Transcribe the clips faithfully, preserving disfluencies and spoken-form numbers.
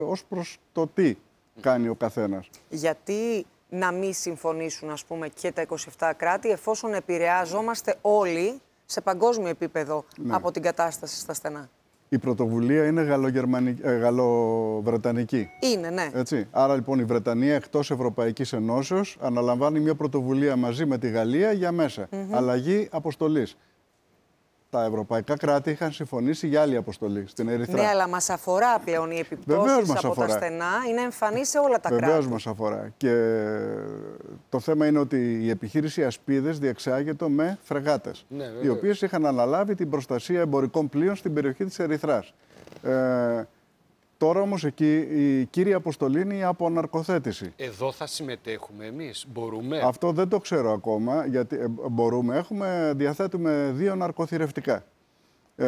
ως προς το τι κάνει ο καθένας. Γιατί να μην συμφωνήσουν, ας πούμε, και τα είκοσι επτά κράτη, εφόσον επηρεάζομαστε όλοι σε παγκόσμιο επίπεδο ναι. από την κατάσταση στα στενά? Η πρωτοβουλία είναι ε, γαλλοβρετανική. Είναι, ναι. Έτσι. Άρα λοιπόν η Βρετανία εκτός Ευρωπαϊκής Ενώσεως αναλαμβάνει μια πρωτοβουλία μαζί με τη Γαλλία για μέσα. Mm-hmm. Αλλαγή αποστολής. Τα ευρωπαϊκά κράτη είχαν συμφωνήσει για άλλη αποστολή στην Ερυθρά. Ναι, αλλά μας αφορά πλέον οι επιπτώσεις από αφορά. τα στενά. Είναι εμφανή σε όλα τα Βεβαίως κράτη. Βεβαίως μας αφορά. Και το θέμα είναι ότι η επιχείρηση Ασπίδες διεξάγεται με φρεγάτες, ναι, οι οποίες είχαν αναλάβει την προστασία εμπορικών πλοίων στην περιοχή της Ερυθράς. Ε, Τώρα όμως εκεί η κύρια αποστολή είναι η αποναρκοθέτηση. Εδώ θα συμμετέχουμε εμείς, μπορούμε? Αυτό δεν το ξέρω ακόμα, γιατί ε, μπορούμε. Έχουμε, διαθέτουμε δύο ναρκοθυρευτικά. Ε,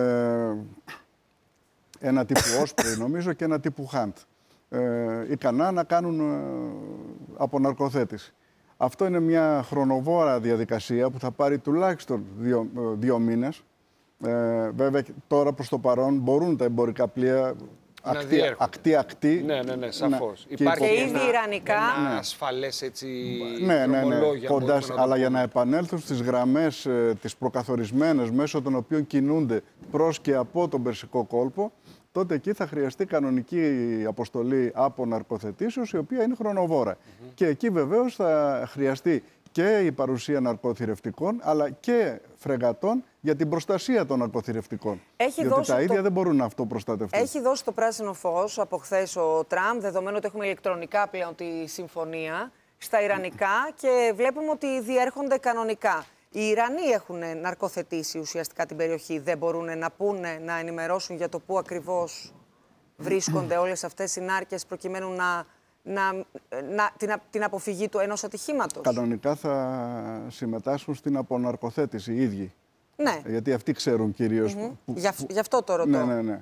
ένα τύπου Osprey νομίζω και ένα τύπου Hunt. Ε, ικανά να κάνουν ε, αποναρκοθέτηση. Αυτό είναι μια χρονοβόρα διαδικασία που θα πάρει τουλάχιστον δύο, δύο μήνες. Ε, βέβαια τώρα προς το παρόν μπορούν τα εμπορικά πλοία ακτή-ακτή. Ναι, ναι, ναι, σαφώς. Ναι. Υπάρχει και ήδη ιρανικά. Ένα ναι. ασφαλές έτσι ναι, ναι, ναι. Κοντά, αλλά για να επανέλθουν στις γραμμές ε, τις προκαθορισμένες μέσω των οποίων κινούνται προς και από τον Περσικό κόλπο, τότε εκεί θα χρειαστεί κανονική αποστολή από ναρκοθετήσεως, η οποία είναι χρονοβόρα. Mm-hmm. Και εκεί βεβαίως θα χρειαστεί και η παρουσία ναρκοθυρευτικών, αλλά και φρεγατών για την προστασία των ναρκοθυρευτικών. Έχει Γιατί τα ίδια το... δεν μπορούν να αυτοπροστατευτούν. Έχει δώσει το πράσινο φως από χθες ο Τραμπ, δεδομένου ότι έχουμε ηλεκτρονικά πλέον τη συμφωνία, στα ιρανικά και βλέπουμε ότι διέρχονται κανονικά. Οι Ιρανοί έχουν ναρκοθετήσει ουσιαστικά την περιοχή. Δεν μπορούν να πούνε, να ενημερώσουν για το πού ακριβώς βρίσκονται όλες αυτές οι νάρκες προκειμένου να... Να, να, την, την αποφυγή του ενός ατυχήματος. Κανονικά θα συμμετάσχουν στην αποναρκοθέτηση οι ίδιοι. Ναι. Γιατί αυτοί ξέρουν κυρίως. Mm-hmm. που, Γι' αυ, γι' αυτό το ρωτώ. Ναι, ναι, ναι.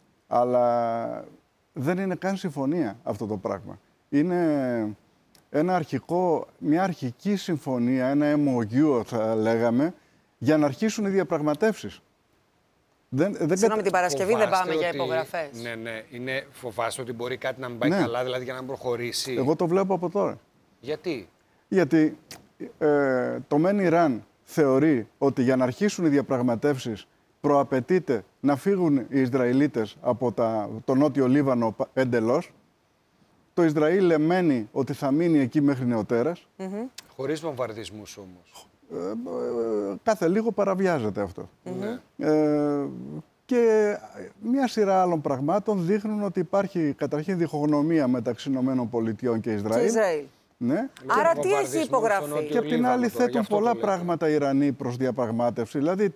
Αλλά δεν είναι καν συμφωνία αυτό το πράγμα. Είναι ένα αρχικό, μια αρχική συμφωνία, ένα εμ ο γιου θα λέγαμε, για να αρχίσουν οι διαπραγματεύσεις. Δεν, δεν Συγγνώμη, κατα... την Παρασκευή φοβάστε δεν πάμε ότι... για υπογραφές. Ναι, ναι. Είναι... Φοβάστε ότι μπορεί κάτι να μην πάει ναι. καλά, δηλαδή για να προχωρήσει. Εγώ το βλέπω από τώρα. Γιατί? Γιατί ε, το ΜΕΝ Ιράν θεωρεί ότι για να αρχίσουν οι διαπραγματεύσεις προαπαιτείται να φύγουν οι Ισραηλίτες από τα, το Νότιο Λίβανο εντελώς. Το Ισραήλ εμένει ότι θα μείνει εκεί μέχρι νεοτέρας. Mm-hmm. Χωρίς βομβαρδισμούς όμως. Ε, ε, κάθε λίγο παραβιάζεται αυτό. Mm-hmm. Ε, και μια σειρά άλλων πραγμάτων δείχνουν ότι υπάρχει καταρχήν διχογνωμία μεταξύ ΗΠΑ και Ισραήλ. Και Ισραήλ. Ναι. Άρα τι έχει υπογραφεί? Και απ' την άλλη θέτουν πολλά πράγματα οι Ιρανοί προς διαπραγμάτευση. Δηλαδή,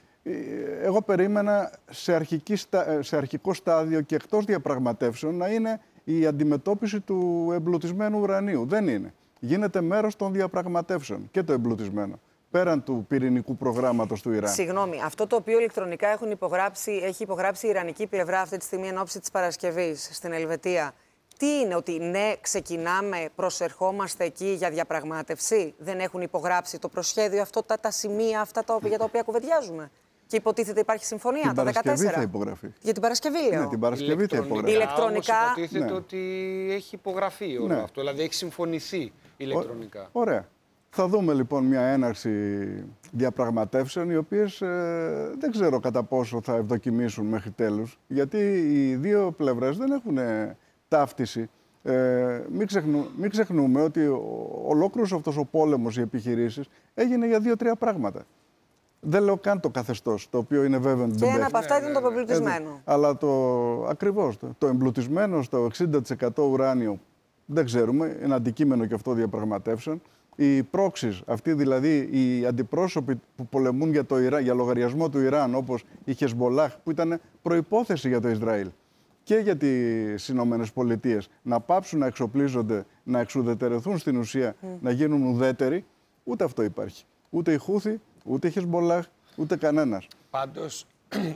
εγώ περίμενα σε, αρχική, σε αρχικό στάδιο και εκτός διαπραγματεύσεων να είναι η αντιμετώπιση του εμπλουτισμένου ουρανίου. Δεν είναι. Γίνεται μέρος των διαπραγματεύσεων και το εμπλουτισμένο. Πέραν του πυρηνικού προγράμματος του Ιράν. Συγγνώμη, αυτό το οποίο ηλεκτρονικά έχουν υπογράψει, έχει υπογράψει η ιρανική πλευρά αυτή τη στιγμή εν ώψη της Παρασκευής στην Ελβετία, τι είναι, ότι ναι, ξεκινάμε, προσερχόμαστε εκεί για διαπραγμάτευση? Δεν έχουν υπογράψει το προσχέδιο αυτό, τα, τα σημεία αυτά τα, για τα οποία κουβεντιάζουμε? Και υποτίθεται υπάρχει συμφωνία την το δεκατέσσερα. Παρασκευή θα υπογραφεί. Για την Παρασκευή, λέω. Ναι, την Παρασκευή θα υπογραφεί. Ηλεκτρονικά. Όμως υποτίθεται ναι. ότι έχει υπογραφεί όλο ναι. αυτό, δηλαδή έχει συμφωνηθεί ηλεκτρονικά. Ω, ωραία. Θα δούμε λοιπόν μια έναρξη διαπραγματεύσεων, οι οποίες ε, δεν ξέρω κατά πόσο θα ευδοκιμήσουν μέχρι τέλους, γιατί οι δύο πλευρές δεν έχουν ε, ταύτιση. Ε, μην, ξεχνού, μην ξεχνούμε ότι ο, ολόκληρος αυτός ο πόλεμος, οι επιχειρήσεις, έγινε για δύο-τρία πράγματα. Δεν λέω καν το καθεστώς, το οποίο είναι βέβαιο. Και ένα από αυτά ήταν το εμπλουτισμένο. Ε, αλλά το ακριβώς, το, το εμπλουτισμένο στο εξήντα τοις εκατό ουράνιο, δεν ξέρουμε, είναι αντικείμενο και αυτό διαπραγματεύσεων. Οι πρόξεις, αυτοί δηλαδή οι αντιπρόσωποι που πολεμούν για, το Ιράν, για λογαριασμό του Ιράν, όπως η Χεσμολάχ, που ήταν προϋπόθεση για το Ισραήλ και για τις Ηνωμένες Πολιτείες, να πάψουν να εξοπλίζονται, να εξουδετερωθούν στην ουσία, mm. να γίνουν ουδέτεροι, ούτε αυτό υπάρχει. Ούτε η Χούθη, ούτε η Χεσμολάχ, ούτε κανένας. Πάντως,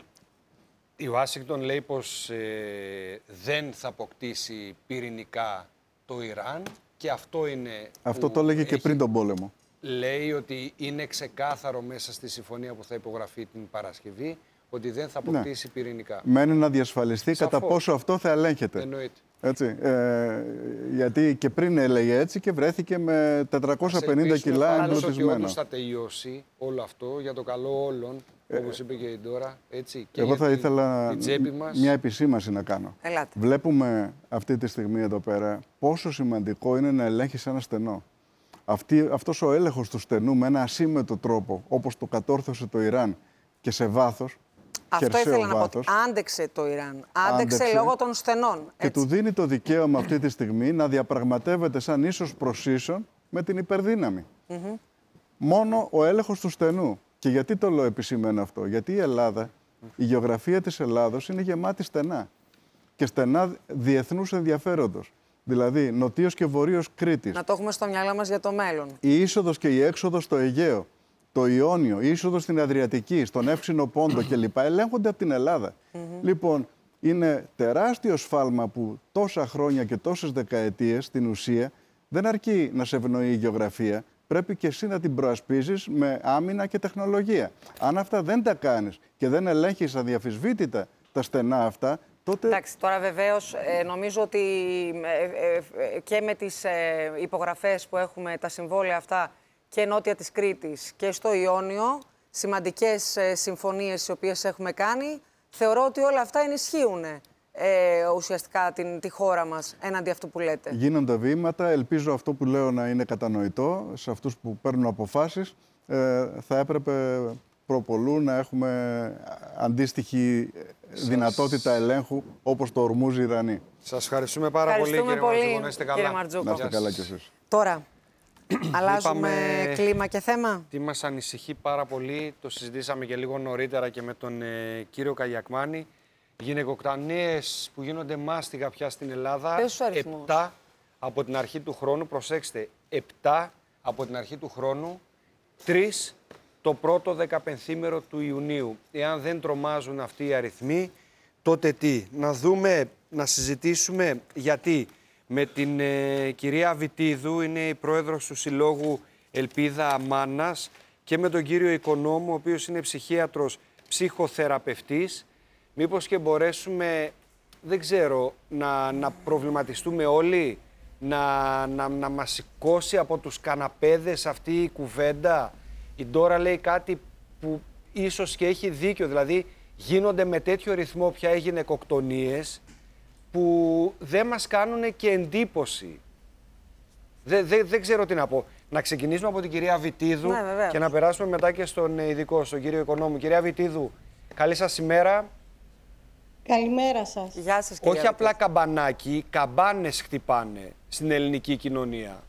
η Ουάσιγκτον λέει πως ε, δεν θα αποκτήσει πυρηνικά το Ιράν. Και αυτό είναι. Αυτό το έλεγε έχει... και πριν τον πόλεμο. Λέει ότι είναι ξεκάθαρο μέσα στη συμφωνία που θα υπογραφεί την Παρασκευή ότι δεν θα αποκτήσει ναι. πυρηνικά. Μένει να διασφαλιστεί Σαφώς. κατά πόσο αυτό θα ελέγχεται. Εννοείται. Έτσι, ε, γιατί και πριν έλεγε έτσι και βρέθηκε με τετρακόσια πενήντα κιλά εμπλουτισμένο. Ότι όντως θα τελειώσει όλο αυτό για το καλό όλων, ε, όπως είπε και η Ντόρα. Έτσι, και εγώ θα για ήθελα την τσέπη μας. μια επισήμαση να κάνω. Ελάτε. Βλέπουμε αυτή τη στιγμή εδώ πέρα πόσο σημαντικό είναι να ελέγχεις ένα στενό. Αυτή, αυτός ο έλεγχος του στενού με ένα ασύμμετο τρόπο, όπως το κατόρθωσε το Ιράν και σε βάθος, αυτό ήθελα βάθος, να πω. Άντεξε το Ιράν. Άντεξε, άντεξε λόγω των στενών. Έτσι. Και του δίνει το δικαίωμα αυτή τη στιγμή να διαπραγματεύεται σαν ίσος προς ίσον με την υπερδύναμη. Mm-hmm. Μόνο ο έλεγχος του στενού. Και γιατί το λέω επισημμένο αυτό? Γιατί η Ελλάδα, η γεωγραφία της Ελλάδος είναι γεμάτη στενά. Και στενά διεθνούς ενδιαφέροντος. Δηλαδή, νοτίος και βορείος Κρήτης. Να το έχουμε στο μυαλό μας για το μέλλον. Η είσοδος και η έξοδος στο Αιγαίο, το Ιόνιο, η είσοδος στην Αδριατική, στον Εύξηνο Πόντο κλπ. Ελέγχονται από την Ελλάδα. Mm-hmm. Λοιπόν, είναι τεράστιο σφάλμα που τόσα χρόνια και τόσες δεκαετίες στην ουσία δεν αρκεί να σε ευνοεί η γεωγραφία. Πρέπει και εσύ να την προασπίζεις με άμυνα και τεχνολογία. Αν αυτά δεν τα κάνεις και δεν ελέγχεις αδιαφυσβήτητα τα στενά αυτά, τότε... Εντάξει, τώρα βεβαίως ε, νομίζω ότι ε, ε, και με τις ε, υπογραφές που έχουμε, τα συμβόλαια αυτά και νότια της Κρήτης και στο Ιόνιο, σημαντικές ε, συμφωνίες οι οποίες έχουμε κάνει, θεωρώ ότι όλα αυτά ενισχύουν ε, ουσιαστικά την, τη χώρα μας έναντι αυτού που λέτε. Γίνονται βήματα, ελπίζω αυτό που λέω να είναι κατανοητό σε αυτούς που παίρνουν αποφάσεις. Ε, θα έπρεπε προπολού να έχουμε αντίστοιχη Σας... δυνατότητα ελέγχου όπως το ορμούζει η Ιρανή. Σας ευχαριστούμε πάρα ευχαριστούμε πολύ, πολύ, κύριε Μαρτζούκο. Να είστε καλά. Κύριε Μαρτζούκο. Να είστε καλά κι εσείς. Τώρα, αλλάζουμε Είπαμε... κλίμα και θέμα. Τι μας ανησυχεί πάρα πολύ, το συζητήσαμε και λίγο νωρίτερα και με τον ε, κύριο Καγιακμάνη. Γυναικοκτονίες που γίνονται μάστιγα πια στην Ελλάδα. Επτά από την αρχή του χρόνου, προσέξτε, επτά από την αρχή του χρόνου, τρεις το πρώτο δεκαπενθήμερο του Ιουνίου. Εάν δεν τρομάζουν αυτοί οι αριθμοί, τότε τι? Να δούμε, να συζητήσουμε γιατί με την ε, κυρία Βιτίδου, είναι η πρόεδρος του Συλλόγου Ελπίδα Μάνας, και με τον κύριο Οικονόμου, ο οποίος είναι ψυχίατρος ψυχοθεραπευτής, μήπως και μπορέσουμε, δεν ξέρω, να, να προβληματιστούμε όλοι, να, να, να μας σηκώσει από τους καναπέδες αυτή η κουβέντα. Η Ντόρα λέει κάτι που ίσως και έχει δίκιο, δηλαδή γίνονται με τέτοιο ρυθμό πια οι γυναικοκτονίες που δεν μας κάνουν και εντύπωση. Δεν, δεν, δεν ξέρω τι να πω. Να ξεκινήσουμε από την κυρία Βιτίδου, ναι, και να περάσουμε μετά και στον ειδικό, στον κύριο Οικονόμου. Κυρία Βιτίδου, καλή σας ημέρα. Καλημέρα σας. Γεια σας, κυρία Όχι Βιτίδου. απλά καμπανάκι, καμπάνες χτυπάνε στην ελληνική κοινωνία.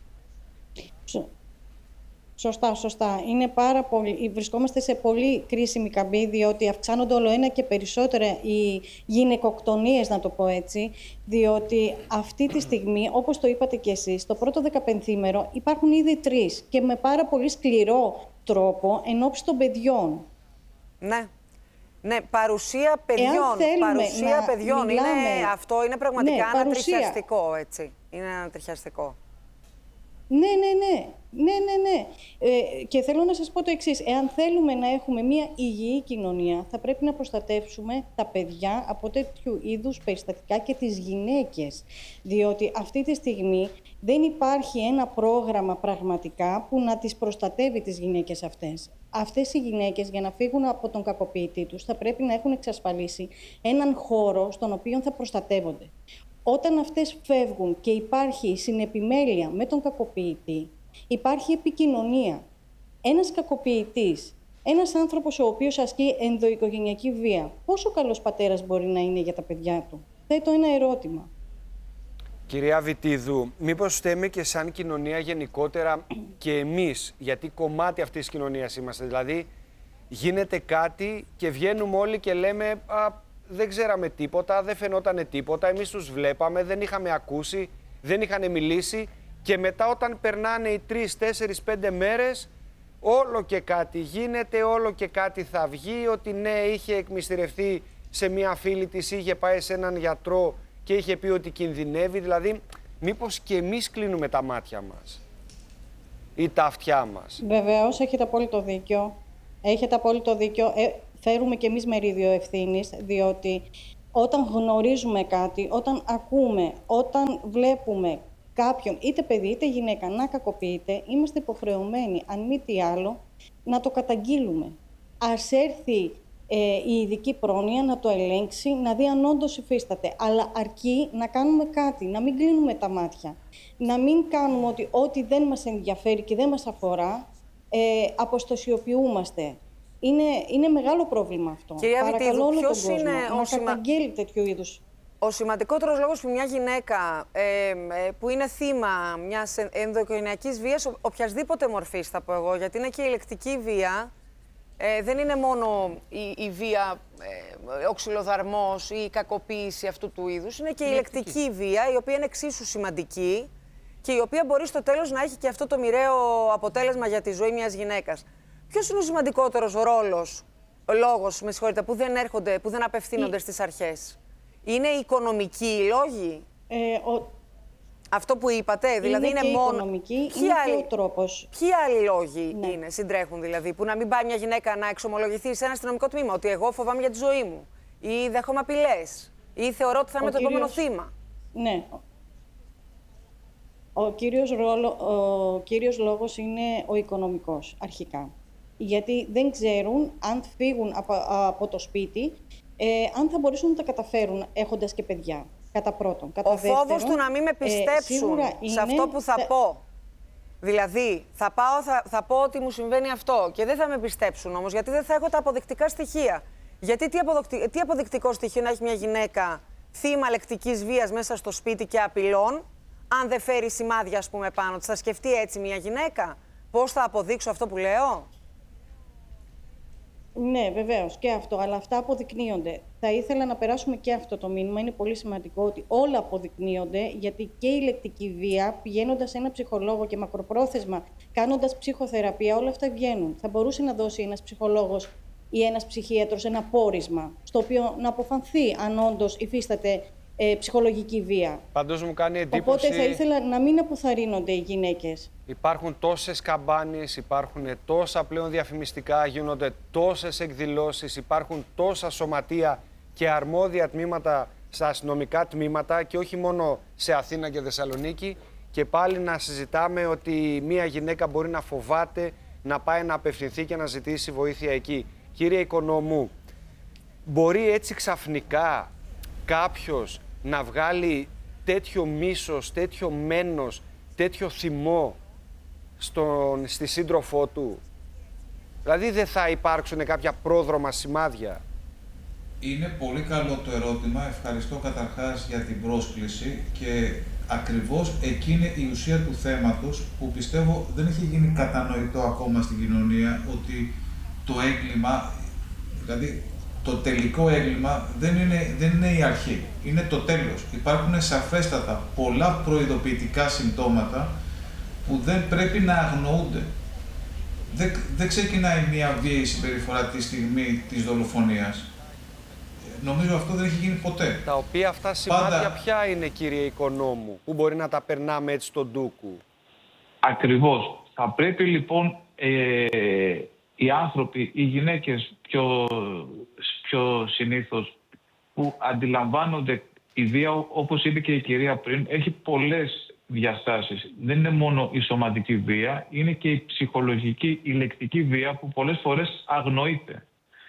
Σωστά, σωστά. Είναι πάρα πολύ... Βρισκόμαστε σε πολύ κρίσιμη καμπή, διότι αυξάνονται όλο ένα και περισσότερα οι γυναικοκτονίες, να το πω έτσι, διότι αυτή τη στιγμή, όπως το είπατε κι εσείς, το πρώτο δεκαπενθήμερο υπάρχουν ήδη τρεις και με πάρα πολύ σκληρό τρόπο ενόψει των παιδιών. Ναι. Ναι, παρουσία παιδιών. Παρουσία παιδιών. Μιλάμε... Είναι, αυτό είναι πραγματικά ναι, ανατριχιαστικό, έτσι. Είναι ανατριχιαστικό. Ναι, ναι, ναι. Ναι, ναι, ναι. Ε, και θέλω να σας πω το εξής. Εάν θέλουμε να έχουμε μια υγιή κοινωνία, θα πρέπει να προστατεύσουμε τα παιδιά από τέτοιου είδους περιστατικά και τις γυναίκες. Διότι αυτή τη στιγμή δεν υπάρχει ένα πρόγραμμα πραγματικά που να τις προστατεύει τις γυναίκες αυτές. Αυτές οι γυναίκες, για να φύγουν από τον κακοποιητή τους, θα πρέπει να έχουν εξασφαλίσει έναν χώρο στον οποίο θα προστατεύονται. Όταν αυτές φεύγουν και υπάρχει συνεπιμέλεια με τον κακοποιητή, υπάρχει επικοινωνία. Ένας κακοποιητής, ένας άνθρωπος ο οποίος ασκεί ενδοοικογενειακή βία, πόσο καλός πατέρας μπορεί να είναι για τα παιδιά του? Θέτω ένα ερώτημα. Κυρία Βιτίδου, μήπως φταίμε και σαν κοινωνία γενικότερα και εμείς, γιατί κομμάτι αυτής της κοινωνίας είμαστε, δηλαδή γίνεται κάτι και βγαίνουμε όλοι και λέμε α, δεν ξέραμε τίποτα, δεν φαινότανε τίποτα, εμείς τους βλέπαμε, δεν είχαμε ακούσει, δεν είχαν μιλήσει, και μετά όταν περνάνε οι τρεις, τέσσερις, πέντε μέρες, όλο και κάτι γίνεται, όλο και κάτι θα βγει, ότι ναι, είχε εκμυστηρευτεί σε μια φίλη της, είχε πάει σε έναν γιατρό και είχε πει ότι κινδυνεύει. Δηλαδή, μήπως και εμείς κλείνουμε τα μάτια μας ή τα αυτιά μας? Βεβαίως, έχετε απόλυτο δίκιο. Έχετε απόλυτο δίκιο. Ε, φέρουμε και εμείς μερίδιο ευθύνης, διότι όταν γνωρίζουμε κάτι, όταν ακούμε, όταν βλέπουμε κάποιον, είτε παιδί είτε γυναίκα, να κακοποιείται, είμαστε υποχρεωμένοι, αν μη τι άλλο, να το καταγγείλουμε. Ας έρθει ε, η ειδική πρόνοια να το ελέγξει, να δει αν όντως υφίσταται. Αλλά αρκεί να κάνουμε κάτι, να μην κλείνουμε τα μάτια. Να μην κάνουμε ότι ό,τι δεν μας ενδιαφέρει και δεν μας αφορά, ε, αποστασιοποιούμαστε. Είναι, είναι μεγάλο πρόβλημα αυτό. Κυρία Βιτίδου, όλο ποιος τον κόσμο είναι να ο σημα... καταγγέλει τέτοιου είδους. Ο σημαντικότερος λόγος που μια γυναίκα ε, ε, που είναι θύμα μιας ενδοοικογενειακής βίας, οποιασδήποτε μορφής θα πω εγώ, γιατί είναι και η λεκτική βία, ε, δεν είναι μόνο η, η βία, ε, ο ξυλοδαρμός ή η κακοποίηση αυτού του είδους, είναι και η λεκτική βία, η οποία είναι εξίσου σημαντική και η οποία μπορεί στο τέλος να έχει και αυτό το μοιραίο αποτέλεσμα για τη ζωή μιας γυναίκας. Ποιος είναι ο σημαντικότερος ρόλος, ο λόγος, με συγχωρείτε, που δεν έρχονται, που δεν απευθύνονται η... στις αρχές? Είναι οι οικονομικοί οι λόγοι? Ε, ο... Αυτό που είπατε, είναι δηλαδή είναι και μόνο. Οικονομική, ποιοι είναι άλλοι... και ο τρόπος. Ποιοι άλλοι λόγοι ναι. είναι, συντρέχουν δηλαδή, που να μην πάει μια γυναίκα να εξομολογηθεί σε ένα αστυνομικό τμήμα ότι εγώ φοβάμαι για τη ζωή μου, ή δέχομαι απειλές, ή θεωρώ ότι θα είμαι ο το κύριος... επόμενο θύμα? Ναι. Ο κύριος, ρόλο, ο κύριος λόγος είναι ο οικονομικός, αρχικά. Γιατί δεν ξέρουν αν φύγουν από, από το σπίτι, ε, αν θα μπορέσουν να τα καταφέρουν έχοντας και παιδιά. Κατά πρώτον. Κατά ο δεύτερον, φόβος του να μην με πιστέψουν ε, σε αυτό που θα θε... πω. Δηλαδή, θα πάω, θα, θα πω ότι μου συμβαίνει αυτό και δεν θα με πιστέψουν όμως, γιατί δεν θα έχω τα αποδεικτικά στοιχεία. Γιατί τι, αποδοκτι... τι αποδεικτικό στοιχείο να έχει μια γυναίκα θύμα λεκτικής βίας μέσα στο σπίτι και απειλών, αν δεν φέρει σημάδια, ας πούμε, πάνω της? Θα σκεφτεί έτσι μια γυναίκα? Πώς θα αποδείξω αυτό που λέω? Ναι, βεβαίως και αυτό, αλλά αυτά αποδεικνύονται. Θα ήθελα να περάσουμε και αυτό το μήνυμα. Είναι πολύ σημαντικό ότι όλα αποδεικνύονται, γιατί και η λεκτική βία, πηγαίνοντας σε ένα ψυχολόγο και μακροπρόθεσμα, κάνοντας ψυχοθεραπεία, όλα αυτά βγαίνουν. Θα μπορούσε να δώσει ένας ψυχολόγος ή ένας ψυχίατρος ένα πόρισμα, στο οποίο να αποφανθεί αν όντως υφίσταται ε, ψυχολογική βία. Πάντως μου κάνει εντύπωση... Οπότε θα ήθελα να μην αποθαρρύνονται οι γυναίκες. Υπάρχουν τόσες καμπάνιες, υπάρχουν τόσα πλέον διαφημιστικά, γίνονται τόσες εκδηλώσεις, υπάρχουν τόσα σωματεία και αρμόδια τμήματα στα αστυνομικά τμήματα και όχι μόνο σε Αθήνα και Θεσσαλονίκη, και πάλι να συζητάμε ότι μία γυναίκα μπορεί να φοβάται να πάει να απευθυνθεί και να ζητήσει βοήθεια εκεί. Κύριε Οικονόμου, μπορεί έτσι ξαφνικά κάποιος να βγάλει τέτοιο μίσος, τέτοιο μένος, τέτοιο θυμό στον, στη σύντροφό του? Δηλαδή δεν θα υπάρξουν κάποια πρόδρομα σημάδια? Είναι πολύ καλό το ερώτημα. Ευχαριστώ καταρχάς για την πρόσκληση και ακριβώς εκεί είναι η ουσία του θέματος που πιστεύω δεν έχει γίνει κατανοητό ακόμα στην κοινωνία, ότι το έγκλημα, δηλαδή το τελικό έγκλημα δεν είναι, δεν είναι η αρχή, είναι το τέλος. Υπάρχουν σαφέστατα πολλά προειδοποιητικά συμπτώματα που δεν πρέπει να αγνοούνται. Δεν, δεν ξεκινάει μια βίαιη συμπεριφορά τη στιγμή της δολοφονίας. Νομίζω αυτό δεν έχει γίνει ποτέ. Τα οποία αυτά σημάδια Πάντα... ποια είναι, κύριε Οικονόμου, που μπορεί να τα περνάμε έτσι στον ντούκου? Ακριβώς. Θα πρέπει λοιπόν ε, οι άνθρωποι, οι γυναίκες πιο, πιο συνήθως, που αντιλαμβάνονται η βία, όπως είπε και η κυρία πριν, έχει πολλές διαστάσεις. Δεν είναι μόνο η σωματική βία, είναι και η ψυχολογική, η λεκτική βία που πολλές φορές αγνοείται.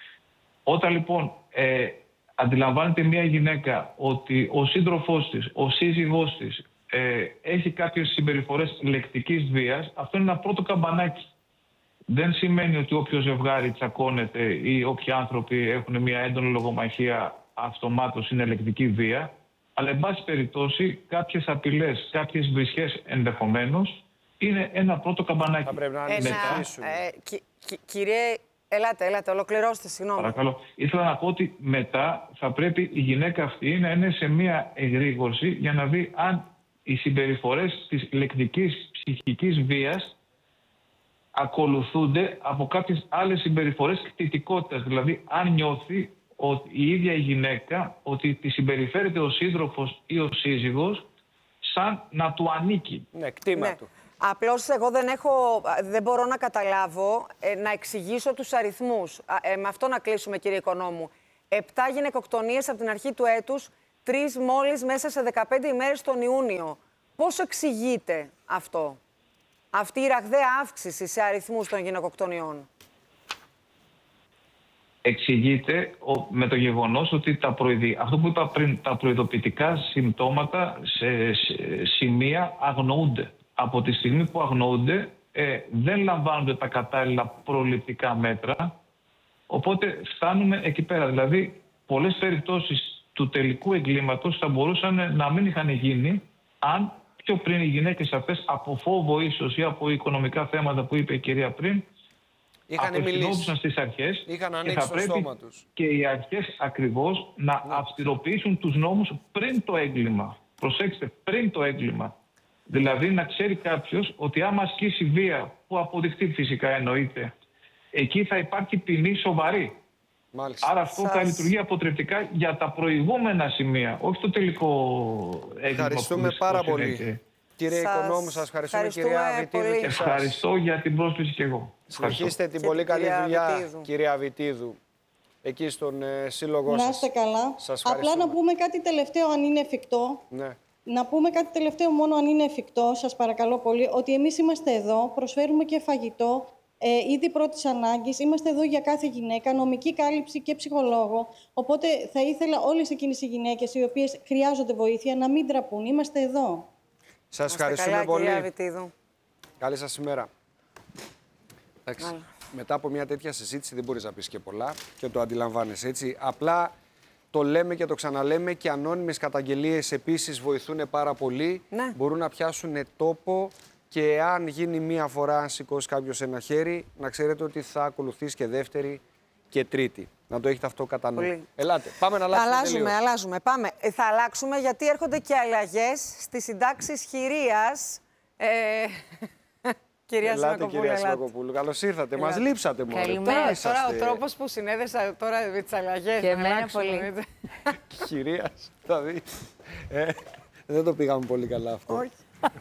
Όταν λοιπόν ε, αντιλαμβάνεται μια γυναίκα ότι ο σύντροφός της, ο σύζυγός της ε, έχει κάποιες συμπεριφορές λεκτικής βίας, αυτό είναι ένα πρώτο καμπανάκι. Δεν σημαίνει ότι όποιο ζευγάρι τσακώνεται ή όποιοι άνθρωποι έχουν μια έντονη λογομαχία αυτομάτως είναι λεκτική βία, αλλά εν πάση περιπτώσει κάποιες απειλές, κάποιες βρισχές ενδεχομένως είναι ένα πρώτο καμπανάκι. Θα πρέπει να ένα, ε, κυ, κυ, Κύριε, ελάτε, ελάτε, ολοκληρώστε, συγγνώμη. Παρακαλώ. Ήθελα να πω ότι μετά θα πρέπει η γυναίκα αυτή να είναι σε μια εγρήγορση για να δει αν οι συμπεριφορές της λεκτικής ψυχικής βίας ακολουθούνται από κάποιες άλλες συμπεριφορές κτητικότητας. Δηλαδή, αν νιώθει ότι η ίδια η γυναίκα ότι τη συμπεριφέρεται ο σύντροφος ή ο σύζυγος σαν να του ανήκει. Ναι, κτήμα ναι. του. Απλώς εγώ δεν, έχω, δεν μπορώ να καταλάβω, ε, να εξηγήσω τους αριθμούς. Ε, με αυτό να κλείσουμε, κύριε Οικονόμου. Επτά γυναικοκτονίες από την αρχή του έτους, τρεις μόλις μέσα σε δεκαπέντε ημέρες τον Ιούνιο. Πώς εξηγείται αυτό, αυτή η ραγδαία αύξηση σε αριθμούς των γυναικοκτονιών? Εξηγείται με το γεγονός ότι τα προειδη... αυτό που είπα πριν, τα προειδοποιητικά συμπτώματα σε σημεία αγνοούνται. Από τη στιγμή που αγνοούνται, ε, δεν λαμβάνονται τα κατάλληλα προληπτικά μέτρα, οπότε φτάνουμε εκεί πέρα. Δηλαδή, πολλές περιπτώσεις του τελικού εγκλήματος θα μπορούσαν να μην είχαν γίνει αν πιο πριν οι γυναίκες αυτές, από φόβο ίσως ή από οικονομικά θέματα που είπε η κυρία πριν, απευθυνόντουσαν στις αρχές, είχαν και θα πρέπει και οι αρχές ακριβώς να ναι. αυστηροποιήσουν τους νόμους πριν το έγκλημα. Προσέξτε, πριν το έγκλημα. Δηλαδή να ξέρει κάποιος ότι άμα ασκήσει βία, που αποδειχτεί φυσικά εννοείται, εκεί θα υπάρχει ποινή σοβαρή. Μάλιστα. Άρα αυτό Σας... θα λειτουργεί αποτρεπτικά για τα προηγούμενα σημεία, όχι το τελικό έγκλημα. Ευχαριστούμε πάρα πολύ. Και... Κύριε σας... Οικονόμου, σας ευχαριστούμε, κυρία Αβιτίδου. Ευχαριστώ για την πρόσκληση και εγώ. Συνεχίστε την πολύ καλή δουλειά, Αβιτίδου. Κυρία Αβιτίδου, εκεί στον ε, σύλλογό σας. Να είστε καλά. Σας Απλά να πούμε κάτι τελευταίο, αν είναι εφικτό. Ναι. Να πούμε κάτι τελευταίο μόνο αν είναι εφικτό, σας παρακαλώ πολύ, ότι εμείς είμαστε εδώ, προσφέρουμε και φαγητό, ε, ήδη πρώτης ανάγκης, είμαστε εδώ για κάθε γυναίκα, νομική κάλυψη και ψυχολόγο. Οπότε θα ήθελα όλες εκείνες οι γυναίκες οι οποίες χρειάζονται βοήθεια να μην ντραπούν. Είμαστε εδώ. Σας ευχαριστούμε καλά, πολύ. Καλή σας ημέρα. Εντάξει, μετά από μια τέτοια συζήτηση δεν μπορείς να πεις και πολλά και το αντιλαμβάνεσαι έτσι. Απλά το λέμε και το ξαναλέμε και ανώνυμες καταγγελίες επίσης βοηθούν πάρα πολύ. Ναι. Μπορούν να πιάσουν τόπο και αν γίνει μία φορά, αν σηκώσει κάποιος ένα χέρι, να ξέρετε ότι θα ακολουθήσει και δεύτερη και τρίτη. Να το έχετε αυτό κατά νου. Ελάτε, πάμε να αλλάξουμε. Αλλάζουμε, τελείως. αλλάζουμε. Πάμε. Ε, θα αλλάξουμε γιατί έρχονται και αλλαγές στις συντάξεις χειρίας. Ε... Κυρία Σιμακοπούλου, κυρία Σιμακοπούλου. Καλώς ήρθατε. Μας λείψατε μόνο. Καλημέρα. Τώρα ο τρόπος που συνέδεσα τώρα με τις αλλαγές. Και εμένα πολύ. Κυρίας, θα δεις. Ε, δεν το πήγαμε πολύ καλά αυτό. Όχι.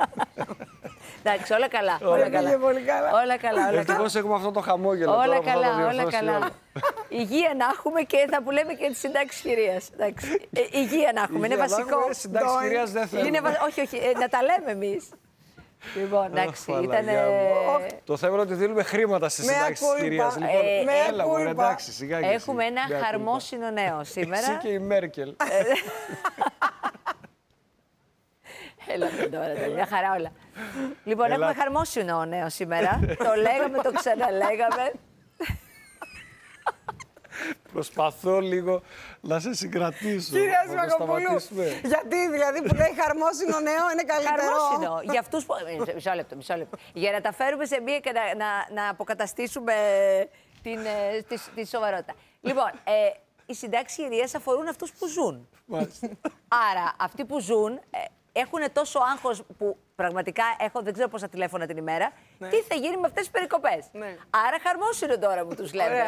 Εντάξει, όλα καλά. Όλα καλά. Πολύ καλά. Όλα καλά. Ευτυχώς έχουμε αυτό το χαμόγελο. Όλα τώρα καλά, όλα καλά. Υγεία να έχουμε και θα που λέμε και τη συντάξη χειρίας. Υγεία να έχουμε, είναι βασικό. Συντάξη χειρίας δεν θέλουμε. Όχι, όχι, να τα λέμε εμείς. Λοιπόν, εντάξει, ήταν. Το θέμα είναι ότι δίνουμε χρήματα στη συντάξη της κυρίας. Λοιπόν, έλα μου, εντάξει, σιγά και έχουμε ένα χαρμόσυνο νέο σήμερα. Εσύ και η Μέρκελ. Έλα τώρα, μια χαρά όλα. Λοιπόν, έχουμε χαρμόσυνο νέο σήμερα. Το λέγαμε, το ξαναλέγαμε. Προσπαθώ λίγο να σε συγκρατήσω. Κυρία Σιμακοπούλου, γιατί δηλαδή που λέει χαρμόσυνο νέο είναι καλύτερο? Χαρμόσυνο, για αυτούς που... Μισό λεπτό, μισό λεπτό. Για να τα φέρουμε σε μία και να, να, να αποκαταστήσουμε την, τη, τη σοβαρότητα. Λοιπόν, ε, οι συντάξεις χειρίας αφορούν αυτούς που ζουν. Άρα, αυτοί που ζουν ε, έχουν τόσο άγχος που πραγματικά έχω δεν ξέρω πόσα τηλέφωνα την ημέρα. Ναι. Τι θα γίνει με αυτές τις περικοπές. Ναι. Άρα χαρμόσυνο τώρα που τους λέμε.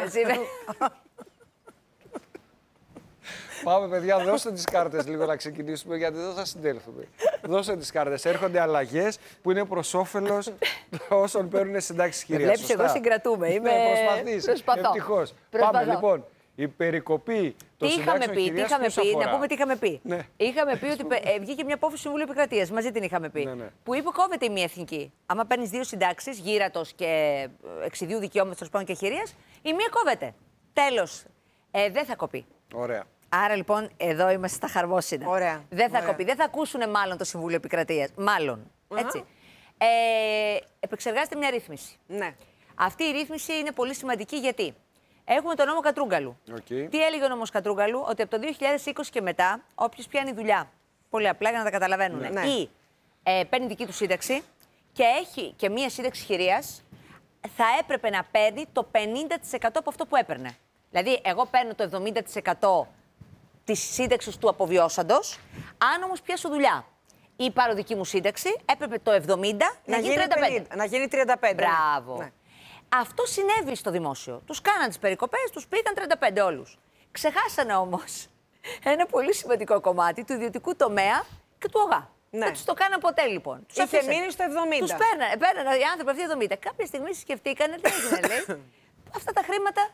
Πάμε, παιδιά, δώστε τις κάρτες λίγο να ξεκινήσουμε, γιατί δεν θα συντέλθουμε. Δώστε τις κάρτες. Έρχονται αλλαγές που είναι προς όφελος όσων παίρνουν συντάξεις χειρίας. Βλέπεις, εγώ συγκρατούμε. Είμαι... Ναι, προσπαθείς. Ευτυχώς. Πάμε, λοιπόν. Η περικοπή των συντάξεων χειρίας. Τι είχαμε πει, αφορά? να πούμε τι είχαμε πει. Ναι. Είχαμε πει ότι ε, βγήκε μια απόφαση του Συμβουλίου Επικρατείας, μαζί την είχαμε πει. Ναι, ναι. Που είπε κόβεται η μία εθνική. Άμα παίρνει δύο συντάξεις, γύρατος και εξιδίου δικαιώματος πάνω και χειρίας, η μία κόβεται. Τέλος. Ε, δεν θα κοπεί. Ωραία. Άρα λοιπόν εδώ είμαστε στα χαρμόσυνα. Ωραία. Δεν θα Ωραία. κοπεί. Δεν θα ακούσουν μάλλον το Συμβούλιο Επικρατείας. Μάλλον. Uh-huh. Έτσι. Ε, επεξεργάζεται μια ρύθμιση. Ναι. Αυτή η ρύθμιση είναι πολύ σημαντική γιατί έχουμε τον νόμο Κατρούγκαλου. Okay. Τι έλεγε ο νόμος Κατρούγκαλου? Ότι από το δύο χιλιάδες είκοσι και μετά, όποιος πιάνει δουλειά, πολύ απλά για να τα καταλαβαίνουν, ναι. ή ε, παίρνει δική του σύνταξη και έχει και μία σύνταξη χειρίας, θα έπρεπε να παίρνει το πενήντα τοις εκατό από αυτό που έπαιρνε. Δηλαδή, εγώ παίρνω το εβδομήντα τοις εκατό της σύνταξης του αποβιώσαντος, αν όμως πιάσω δουλειά ή πάρω δική μου σύνταξη, έπρεπε το εβδομήντα να, να γίνει τριάντα πέντε. πενήντα, να γίνει τριάντα πέντε. Μπράβο. Ναι. Αυτό συνέβη στο δημόσιο. Τους κάναν τις περικοπές, τους πήγαν τριάντα πέντε όλους. Ξεχάσανε όμως ένα πολύ σημαντικό κομμάτι του ιδιωτικού τομέα και του ΟΓΑ. Ναι. Δεν τους το κάναν ποτέ λοιπόν. Τους είχε μείνει στο εβδομήντα. Τους παίρνανε, παίρνανε οι άνθρωποι αυτοί εβδομήντα. Κάποια στιγμή σκεφτήκανε, τι έγινε, λέει, αυτά τα χρήματα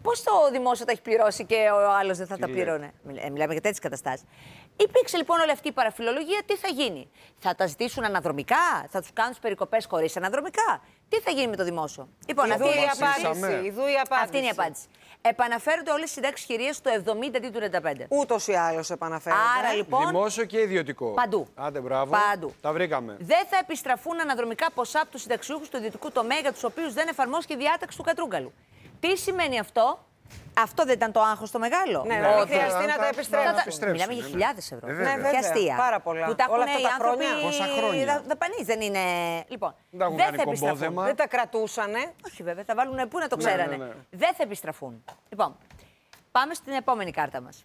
πώς το δημόσιο τα έχει πληρώσει και ο άλλος δεν θα Τι τα λέει. πληρώνε. Μιλάμε για τέτοιες καταστάσεις. Υπήρξε λοιπόν όλη αυτή η παραφιλολογία. Τι θα γίνει, θα τα ζητήσουν αναδρομικά, θα τους κάνουν τις περικοπές χωρίς αναδρομικά. Τι θα γίνει με το δημόσιο. Λοιπόν, Ιδού αυτή, η απάντηση. Ιδού η απάντηση. αυτή είναι η απάντηση. Επαναφέρονται όλες οι συντάξεις χειρίας στο εβδομήντα αντί του τριάντα πέντε. Ούτως ή άλλως επαναφέρονται. Άρα λοιπόν. Δημόσιο και ιδιωτικό. Παντού. Άντε, μπράβο. Παντού. Τα βρήκαμε. Δεν θα επιστραφούν αναδρομικά ποσά από τους συνταξιούχους του ιδιωτικού τομέα για τους οποίους δεν εφαρμόστηκε η διάταξη του Κατρούγκαλου. Τι σημαίνει αυτό? Αυτό δεν ήταν το άγχος το μεγάλο. Ναι, να μην χρειαστεί να τα επιστρέψουν. Μιλάμε για χιλιάδες ευρώ. Ναι, βέβαια. Ποια αστεία. Πάρα πολλά. Που τα Όλα έχουν αυτά οι τα χρόνια. άνθρωποι Πόσα χρόνια. δαπανείς, δεν είναι. Λοιπόν, Δεν δεν έχουν θα κάνει επιστραφούν. κομπόδεμα. Δεν τα κρατούσανε. Όχι βέβαια, θα βάλουν πού να το Ναι, ξέρανε. ναι, ναι. Δεν θα επιστραφούν. Λοιπόν, πάμε στην επόμενη κάρτα μας.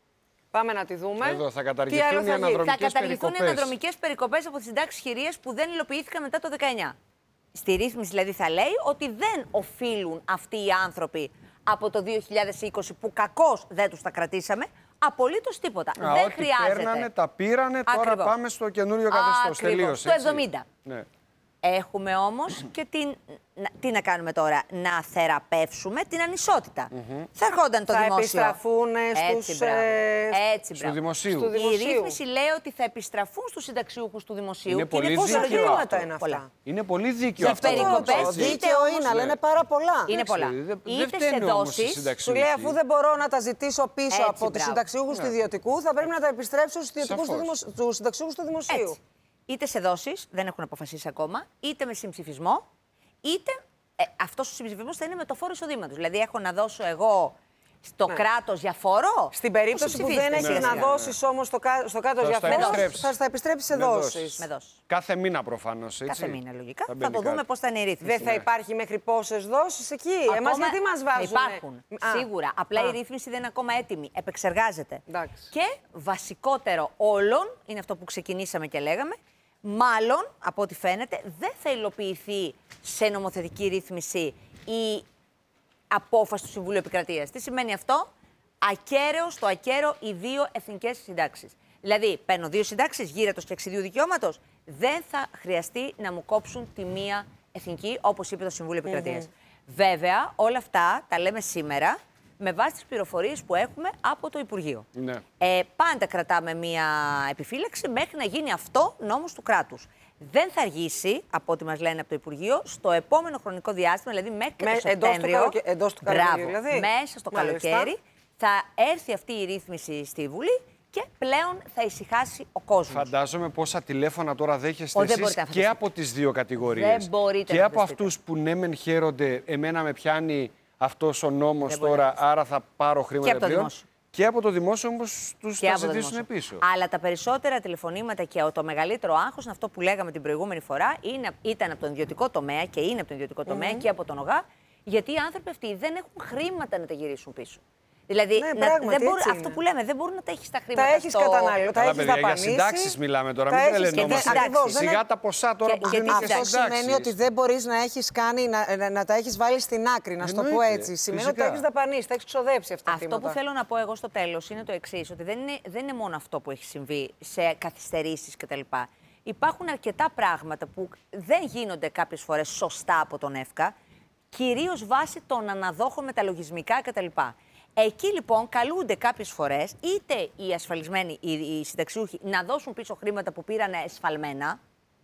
Πάμε να τη δούμε. Εδώ θα Τι καταργηθούν άλλο οι θα γίνει? αναδρομικές Θα καταργηθούν οι περικοπές. αναδρομικές περικοπές από τις συντάξεις χειρίας που δεν υλοποιήθηκαν μετά το δεκαεννιά. Στη ρύθμιση δηλαδή θα λέει ότι δεν οφείλουν αυτοί οι άνθρωποι από το δύο χιλιάδες είκοσι που κακώς δεν τους τα κρατήσαμε, απολύτως τίποτα. Α, δεν ό,τι χρειάζεται. Παίρνανε, τα πήρανε, τώρα Ακριβώς. πάμε στο καινούριο καθεστώς. Ακριβώς. Τελείωσε. Το έτσι. εβδομήντα. Ναι. Έχουμε όμως και την... να- τι να κάνουμε τώρα, να θεραπεύσουμε την ανισότητα. Θα ερχόταν το Θα δημόσιο. επιστραφούν στους, Έτσι, μπράβο. ε, Έτσι, Του μπράβο. δημοσίου. Του Η δημοσίου. ρύθμιση λέει ότι θα επιστραφούν στους συνταξιούχους του δημοσίου. Είναι και είναι πολύ πόσα δίκαιο χρήματα αυτό. είναι αυτά. Είναι πολύ δίκαιο Για αυτό. περικοπές, Έτσι. είτε Δίκαιο όμως- είναι, αλλά είναι πάρα πολλά. Είναι πολλά. Δεν- δεν Είτε σε φταίνε όμως οι δόσεις. συνταξιούχοι. Σου λέει, αφού δεν μπορώ να τα ζητήσω πίσω Έτσι, από του μπράβο. συνταξιούχου του ιδιωτικού, θα πρέπει να τα επιστρέψω στους ιδιωτικούς του Σαφώς. δημοσ- τους συνταξιούχους του δημοσίου. Έτσι. Είτε σε δόσεις, δεν έχουν αποφασίσει ακόμα, είτε με συμψηφισμό, είτε ε, αυτός ο συμψηφισμός θα είναι με το φόρο εισοδήματος. Δηλαδή, έχω να δώσω εγώ στο Ναι. κράτος για φόρο. Στην περίπτωση που δεν συμψηφίστε. έχει Ναι, να ναι, δώσει όμως στο, κα- στο κάτω Θα για στα φόρο, επιστρέψεις. θα στα επιστρέψει σε Με δόσεις. δόσεις. Με δόσεις. Κάθε μήνα προφανώς. Κάθε μήνα λογικά. Θα, μπαίνει το δούμε κάτι. πώς θα είναι η ρύθμιση. Δεν θα υπάρχει μέχρι πόσες δόσεις εκεί. Ακόμα Εμάς γιατί μας θα βάζουν. υπάρχουν. Σίγουρα. Απλά η ρύθμιση δεν είναι ακόμα έτοιμη. Επεξεργάζεται. Εντάξει. Και βασικότερο όλων, είναι αυτό που ξεκινήσαμε και λέγαμε, μάλλον, από ό,τι φαίνεται, δεν θα υλοποιηθεί σε νομοθετική ρύθμιση η απόφαση του Συμβουλίου Επικρατείας. Τι σημαίνει αυτό? Ακέραιο στο ακέραιο οι δύο εθνικές συντάξεις. Δηλαδή, παίρνω δύο συντάξεις γύρετος και εξιδίου δικαιώματος, δεν θα χρειαστεί να μου κόψουν τη μία εθνική, όπως είπε το Συμβούλιο Επικρατείας. Βέβαια, όλα αυτά τα λέμε σήμερα με βάση τις πληροφορίες που έχουμε από το Υπουργείο. Ναι. Ε, πάντα κρατάμε μία επιφύλαξη μέχρι να γίνει αυτό νόμος του κράτους. Δεν θα αργήσει, από ό,τι μας λένε από το Υπουργείο, στο επόμενο χρονικό διάστημα, δηλαδή μέχρι Με- το εντός του Σεπτέμβριο. καλοκαι- εντός του καλοκαιριού, Μπράβο, δηλαδή. μέσα στο Μάλιστα. καλοκαίρι θα έρθει αυτή η ρύθμιση στη Βουλή και πλέον θα ησυχάσει ο κόσμος. Φαντάζομαι πόσα τηλέφωνα τώρα δέχεστε Ω, δεν εσείς μπορείτε να και φανταστείτε. από τις δύο κατηγορίες. Δεν μπορείτε και να από φανταστείτε. αυτούς που ναι μεν χαίρονται, εμένα με πιάνει αυτός ο νόμος Δεν μπορείτε τώρα, να άρα θα πάρω χρήματα από το πλέον. δημόσιο. Και από το δημόσιο όμως τους Και θα από το ζητήσουν δημόσιο. πίσω. Αλλά τα περισσότερα τηλεφωνήματα και το μεγαλύτερο άγχος είναι αυτό που λέγαμε την προηγούμενη φορά. Είναι, ήταν από τον ιδιωτικό τομέα και είναι από τον ιδιωτικό τομέα και από τον ΟΓΑ. Γιατί οι άνθρωποι αυτοί δεν έχουν χρήματα να τα γυρίσουν πίσω. Δηλαδή, Ναι, να- πράγματι, δεν μπορούν, έτσι αυτό είναι. που λέμε, δεν μπορούν να τα έχει τα χρήματα. Τα έχεις στο... καταναλώσει, τα Καλά, έχεις παιδιά, για δαπανίσει. συντάξεις μιλάμε τώρα, τα μην έχεις τρελαινόμαστε. και δεν- ακριβώς, δεν Σιγά είναι- τα ποσά τώρα Και- που και δίνουν τι και Αυτό συντάξεις. σημαίνει ότι δεν μπορείς να έχεις κάνει, να, να, να τα έχεις βάλει στην άκρη, να σου το πω Εννοείται, έτσι. Σημαίνει φυσικά. ότι τα έχεις δαπανίσει, τα έχεις ξοδέψει αυτά τα Αυτό που θέλω να πω εγώ στο τέλος είναι το εξής, ότι δεν είναι, δεν είναι μόνο αυτό που έχει συμβεί σε καθυστερήσεις κτλ. Υπάρχουν αρκετά πράγματα που δεν γίνονται κάποιες φορές σωστά από τον ΕΦΚΑ, κυρίως βάσει των αναδόχων με τα λογισμικά κτλ. Εκεί λοιπόν καλούνται κάποιες φορές είτε οι ασφαλισμένοι, οι, οι συνταξιούχοι, να δώσουν πίσω χρήματα που πήραν εσφαλμένα,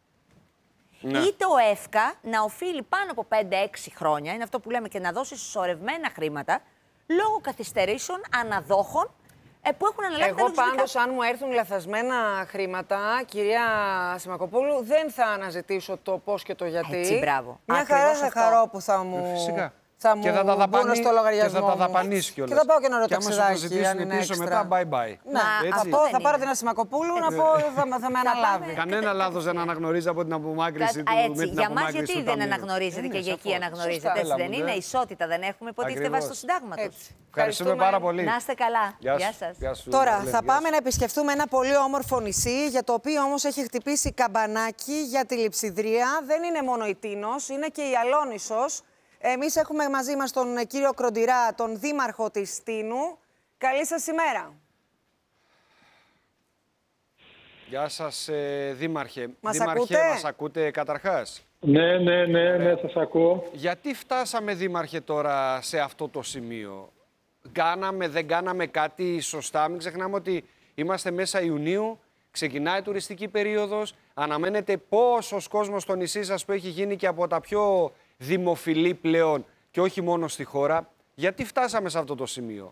Ναι. είτε ο ΕΦΚΑ να οφείλει πάνω από πέντε έξι χρόνια, είναι αυτό που λέμε, και να δώσει συσσωρευμένα χρήματα λόγω καθυστερήσεων αναδόχων ε, που έχουν αναλάβει τα Εγώ λογισμικά. πάντως, αν μου έρθουν λαθασμένα χρήματα, κυρία Σιμακοπούλου, δεν θα αναζητήσω το πώς και το γιατί. Έτσι, μπράβο. Μια Ακριβώς χαρά θα αυτό. χαρώ που θα μου, Ε, φυσικά. θα μου Και θα τα μπουν δαπανεί- στο λογαριασμό και θα τα μου. δαπανείς κιόλας. Και θα πάω και ένα Και άμα σου το ρωταξιδάκι, ζητήσουν αν είναι πίσω έξτρα. μετά, bye bye. Ναι, Έτσι. αυτό δεν θα πάρω είναι. την Ασημακοπούλου να πω, θα, θα με αναλάβει. Κανένα λάθος δεν αναγνωρίζει από την απομάκρυνση του. Α, με έτσι, την για μας απομάκρυνση γιατί του δεν ταμείου. αναγνωρίζετε Ε, και ναι, για εκεί σαφώς. αναγνωρίζετε, Σωστά. έτσι δεν Έλα, είναι? ναι. Ισότητα δεν έχουμε, υποτίθεται Ακριβώς. βάσει του συντάγματος. Έτσι. Ευχαριστούμε πάρα πολύ. Να είστε καλά. Γεια Γεια σου. σας. Γεια σου, Τώρα Ελένη, θα γεια πάμε σου. να επισκεφτούμε ένα πολύ όμορφο νησί, για το οποίο όμως έχει χτυπήσει καμπανάκι για τη λειψιδρία. Δεν είναι μόνο η Τίνος, είναι και η Αλόνισσος. Εμείς έχουμε μαζί μας τον κύριο Κροντηρά, τον δήμαρχο της Τίνου. Καλή σας ημέρα. Γεια σας, ε, Δήμαρχε. Μας Δήμαρχε, ακούτε? μας ακούτε καταρχάς? Ναι, ναι, ναι, ναι, σας ακούω. Γιατί φτάσαμε, Δήμαρχε, τώρα σε αυτό το σημείο? Κάναμε, δεν κάναμε κάτι σωστά? Μην ξεχνάμε ότι είμαστε μέσα Ιουνίου, ξεκινάει η τουριστική περίοδος, αναμένεται πόσος κόσμος στο νησί σας που έχει γίνει και από τα πιο δημοφιλή πλέον και όχι μόνο στη χώρα. Γιατί φτάσαμε σε αυτό το σημείο?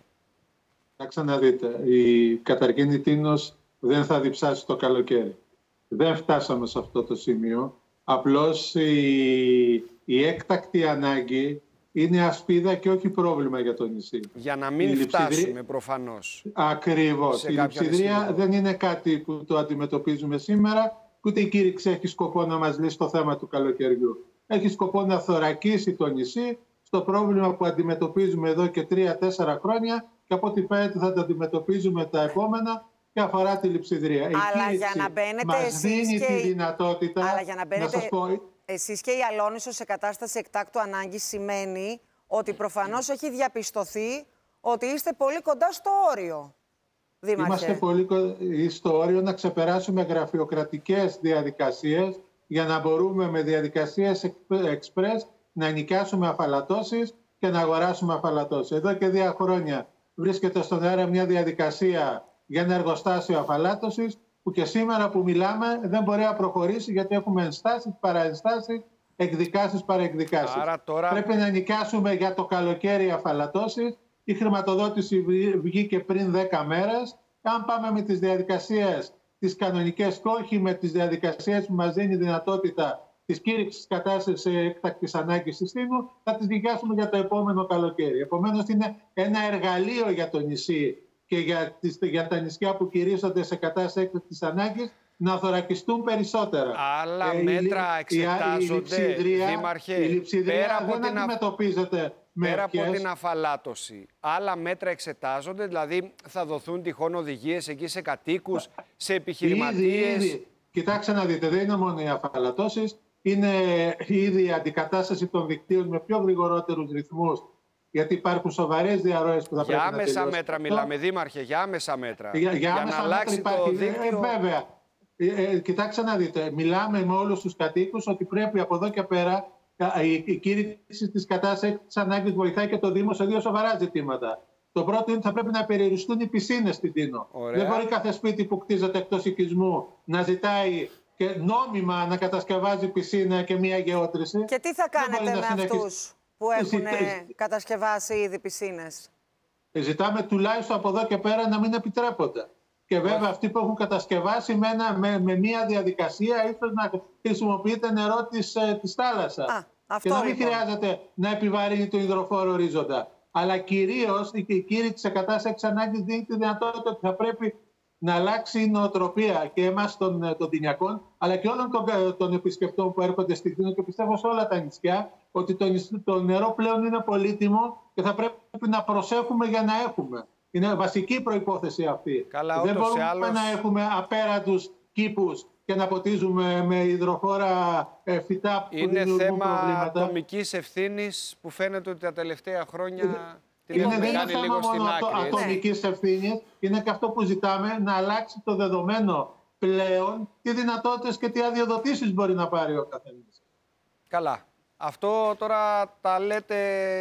Να να δείτε, η καταρχήν Τίνος δεν θα διψάσει το καλοκαίρι. Δεν φτάσαμε σε αυτό το σημείο. Απλώς η, η έκτακτη ανάγκη είναι ασπίδα και όχι πρόβλημα για το νησί. Για να μην η φτάσουμε λειψιδρία... προφανώς. Ακριβώς. Η λειψιδρία δεν είναι κάτι που το αντιμετωπίζουμε σήμερα, ούτε η κήρυξη έχει σκοπό να μας λύσει το θέμα του καλοκαιριού. Έχει σκοπό να θωρακίσει το νησί στο πρόβλημα που αντιμετωπίζουμε εδώ και τρία-τέσσερα χρόνια και από ό,τι φαίνεται θα το αντιμετωπίζουμε τα επόμενα και αφορά τη λειψιδρία. Αλλά για να μπαίνετε εσείς δίνει και... τη δυνατότητα Αλλά για να μπαίνετε να σας πω... εσείς και η Αλόνησος σε κατάσταση εκτάκτου ανάγκης σημαίνει ότι προφανώς έχει διαπιστωθεί ότι είστε πολύ κοντά στο όριο, Δήμαρχε. Είμαστε πολύ στο όριο να ξεπεράσουμε γραφειοκρατικές διαδικασίες για να μπορούμε με διαδικασίες εξπρές να νοικιάσουμε αφαλατώσεις και να αγοράσουμε αφαλατώσεις. Εδώ και δύο χρόνια βρίσκεται στον αέρα μια διαδικασία για ένα εργοστάσιο αφαλάτωσης που και σήμερα που μιλάμε δεν μπορεί να προχωρήσει γιατί έχουμε ενστάσεις, παραενστάσεις, εκδικάσεις, παραεκδικάσεις. Άρα τώρα... Πρέπει να νοικιάσουμε για το καλοκαίρι αφαλατώσεις. Η χρηματοδότηση βγήκε πριν δέκα μέρες. Αν πάμε με τις διαδικασίες τις κανονικές και όχι με τις διαδικασίες που μας δίνει δυνατότητα της κήρυξης κατάστασης έκτακτης ανάγκης της Τίνου, θα τις νοικιάσουμε για το επόμενο καλοκαίρι. Επομένως, είναι ένα εργαλείο για το νησί και για, τις, για τα νησιά που κηρύσσονται σε κατάσταση έκτακτης ανάγκης να θωρακιστούν περισσότερα. Άλλα ε, μέτρα η, εξετάζονται, η, η Δήμαρχε, η λειψιδρία πέρα από δεν την αντιμετωπίζεται με Πέρα ευχές. από την αφαλάτωση, άλλα μέτρα εξετάζονται, δηλαδή θα δοθούν τυχόν οδηγίες εκεί σε κατοίκους, σε επιχειρηματίες. Ήδη, ήδη. Κοιτάξτε να δείτε, δεν είναι μόνο οι αφαλατώσεις, είναι ήδη η αντικατάσταση των δικτύων με πιο γρηγορότερους ρυθμούς, γιατί υπάρχουν σοβαρές διαρροές που θα για πρέπει να άμεσα τελειώσει. μέτρα μιλάμε, Δήμαρχε, για άμεσα μέτρα. Για, για, για άμεσα να αλλάξει μέτρα το υπάρχει, δίκτυο. Ε, βέβαια. Ε, ε, κοιτάξτε να δείτε, μιλάμε με όλους τους κατοίκους ότι πρέπει από εδώ και πέρα η, η κήρυξη της κατάστασης της ανάγκης βοηθάει και το Δήμο σε δύο σοβαρά ζητήματα. Το πρώτο είναι ότι θα πρέπει να περιοριστούν οι πισίνες στην Τίνο. Ωραία. Δεν μπορεί κάθε σπίτι που κτίζεται εκτός οικισμού να ζητάει και νόμιμα να κατασκευάζει πισίνα και μία γεώτρηση. Και τι θα κάνετε με συνεχίσει... αυτούς που έχουν Ζητά... κατασκευάσει ήδη πισίνες? Ζητάμε τουλάχιστον από εδώ και πέρα να μην επιτρέπονται. Και βέβαια αυτοί που έχουν κατασκευάσει με, ένα, με, με μία διαδικασία ίσως να χρησιμοποιείται νερό της, ε, της θάλασσας. Α, αυτό και να μην λοιπόν. χρειάζεται να επιβαρύνει το υδροφόρο ορίζοντα. Αλλά κυρίως η κήρυξη σε κατάσταση ανάγκης δίνει τη δυνατότητα ότι θα πρέπει να αλλάξει η νοοτροπία και εμάς των, των Τινιακών, αλλά και όλων των, των επισκεπτών που έρχονται στην Τίνο και πιστεύω σε όλα τα νησιά, ότι το, το νερό πλέον είναι πολύτιμο και θα πρέπει να προσέχουμε για να έχουμε. Είναι βασική προϋπόθεση αυτή. Καλά, δεν μπορούμε άλλως... να έχουμε απέραντους κήπους και να ποτίζουμε με υδροφόρα ε, φυτά που είναι δημιουργούν θέμα προβλήματα. ατομικής ευθύνης που φαίνεται ότι τα τελευταία χρόνια την είναι, έχουμε δεν κάνει είναι λίγο θέμα στην μόνο άκρη. ατομικής ευθύνης, είναι και αυτό που ζητάμε να αλλάξει το δεδομένο πλέον, τι δυνατότητες και τι αδειοδοτήσεις μπορεί να πάρει ο καθένας. Καλά. Αυτό τώρα τα λέτε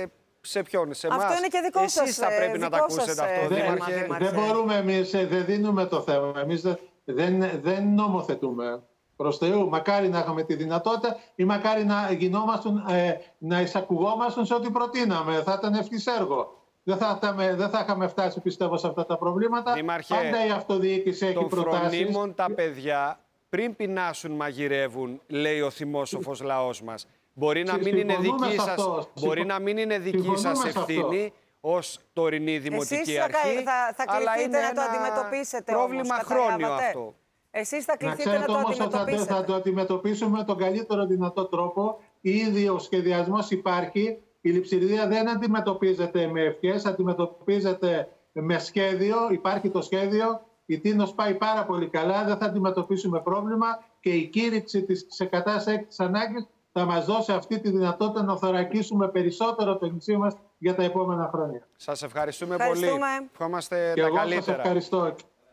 σε ποιον, σε εμάς? Αυτό είναι και δικό σας. Εσείς θα πρέπει να τα ακούσετε αυτό, Δήμαρχε. Δεν μπορούμε εμείς, δεν δίνουμε το θέμα. Εμείς δεν, δεν νομοθετούμε. Προς Θεού, μακάρι να είχαμε τη δυνατότητα ή μακάρι να γινόμασταν, ε, να εισακουγόμασταν σε ό,τι προτείναμε. Θα ήταν ευτυχής έργο. Δεν θα, δεν θα είχαμε φτάσει, πιστεύω, σε αυτά τα προβλήματα. Δήμαρχε, πάντα η αυτοδιοίκηση έχει προτάσεις. Των φρονίμων τα παιδιά πριν πεινάσουν μαγειρεύουν, λέει ο θυμόσοφος λαός μας. Μπορεί να μην είναι δική σας, μπορεί να μην είναι δική σας ευθύνη ως τωρινή δημοτική Εσείς αρχή, θα, θα αλλά είναι να ένα το αντιμετωπίσετε πρόβλημα όμως, χρόνιο αυτό. Εσείς θα κληθείτε να, να, να το αντιμετωπίσετε. Θα, θα το αντιμετωπίσουμε με τον καλύτερο δυνατό τρόπο. Ήδη ο σχεδιασμός υπάρχει. Η λειψιδρία δεν αντιμετωπίζεται με ευχές, αντιμετωπίζεται με σχέδιο. Υπάρχει το σχέδιο. Η Τίνος πάει πάρα πολύ καλά. Δεν θα αντιμετωπίσουμε πρόβλημα και η κήρυξη της σε κατάσταση έκτακτης ανάγκης θα μας δώσει αυτή τη δυνατότητα να θωρακίσουμε περισσότερο το νησί μας για τα επόμενα χρόνια. Σας ευχαριστούμε, ευχαριστούμε. πολύ. Ευχόμαστε και τα εγώ καλύτερα. Σας ευχαριστώ.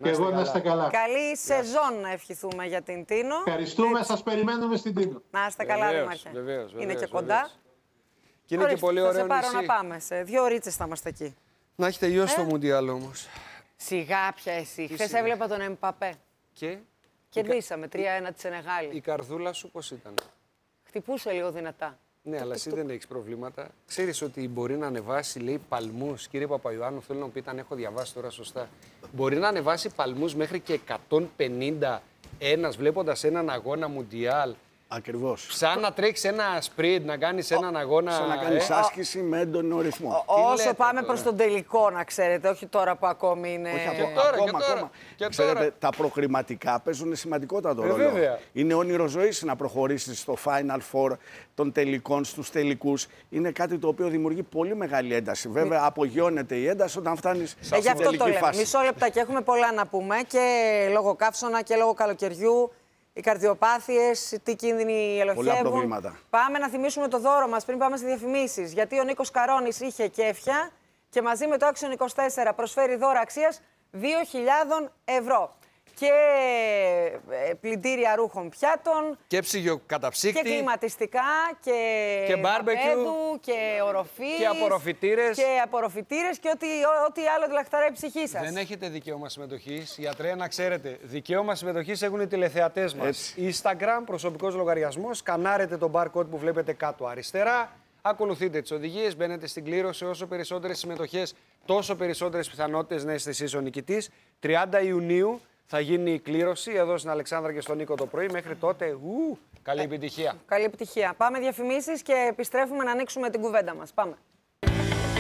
Και εγώ να είστε καλά. Καλή σεζόν να ευχηθούμε για την Τίνο. Ευχαριστούμε, σας περιμένουμε στην Τίνο. Να είστε καλά, Δήμαρχε. Είναι και κοντά. Και είναι και πολύ ωραίο νησί. Θα σε πάρω νησί. να πάμε. Σε δύο ωρίτσες θα είμαστε εκεί. Να έχει τελειώσει Ε? το Μουντιάλ όμως. Σιγά πια εσύ. Χθες έβλεπα τον Εμπαπέ. Και Κερδίσαμε τρία ένα τη Σενεγάλη. η καρδούλα σου πώς ήταν? Χτυπούσε λίγο δυνατά. Ναι, αλλά εσύ δεν έχεις προβλήματα. Ξέρεις ότι μπορεί να ανεβάσει, λέει, παλμούς. Κύριε Παπαϊωάννου, θέλω να μου πείτε αν έχω διαβάσει τώρα σωστά. Μπορεί να ανεβάσει παλμούς μέχρι και εκατόν πενήντα ένας βλέποντας έναν αγώνα Μουντιάλ. Ακριβώς. Σαν να τρέξει ένα sprint, να κάνεις έναν αγώνα. Σαν να κάνεις ε? άσκηση με έντονο ρυθμό. Όσο λέτε πάμε τώρα? προς τον τελικό, να ξέρετε, όχι τώρα που ακόμη είναι. Όχι, Και ακόμα, τώρα, ακόμα, και τώρα. ακόμα. Και Ξέρετε, τώρα. τα προχρηματικά παίζουν σημαντικότατο Ε, ρόλο. βέβαια. Είναι όνειρο ζωής να προχωρήσεις στο Final Four των τελικών, στους τελικούς. Είναι κάτι το οποίο δημιουργεί πολύ μεγάλη ένταση. Βέβαια, απογειώνεται η ένταση όταν φτάνεις Ε, στην γι' αυτό το τελική λέμε. φάση. Μισό λεπτά και έχουμε πολλά να πούμε και λόγω καύσωνα και λόγω καλοκαιριού. Οι καρδιοπάθειες, τι κίνδυνοι ελοχεύουν. Πολλά προβλήματα. Πάμε να θυμίσουμε το δώρο μας πριν πάμε στις διαφημίσεις. Γιατί ο Νίκος Καρώνης είχε κέφια και μαζί με το Action είκοσι τέσσερα προσφέρει δώρα αξίας δύο χιλιάδες ευρώ. Και ε, πλυντήρια ρούχων πιάτων. Και ψυγειοκαταψύκτη. Και κλιματιστικά και, Και barbecue. και οροφής. Και απορροφητήρες. Και απορροφητήρες και ό,τι, ό,τι άλλο τυλαχταράει η ψυχή σας. Δεν έχετε δικαίωμα συμμετοχής. Γιατρέ, να ξέρετε, δικαίωμα συμμετοχής έχουν οι τηλεθεατές μας. Instagram, προσωπικός λογαριασμός, σκανάρετε το barcode που βλέπετε κάτω αριστερά. Ακολουθείτε τις οδηγίες, μπαίνετε στην κλήρωση. Όσο περισσότερες συμμετοχές, τόσο περισσότερες πιθανότητες να είστε εσείς ο νικητής. τριάντα Ιουνίου θα γίνει η κλήρωση εδώ στην Αλεξάνδρα και στον Νίκο το πρωί. Μέχρι τότε, ου, καλή επιτυχία. Καλή επιτυχία. Πάμε διαφημίσεις και επιστρέφουμε να ανοίξουμε την κουβέντα μας. Πάμε.